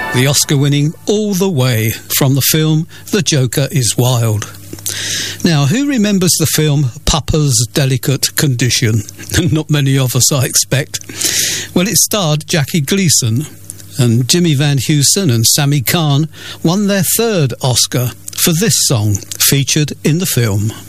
The Oscar-winning All the Way from the film The Joker is Wild. Now, who remembers the film Papa's Delicate Condition? Not many of us, I expect. Well, it starred Jackie Gleason, and Jimmy Van Heusen and Sammy Cahn won their third Oscar for this song featured in the film.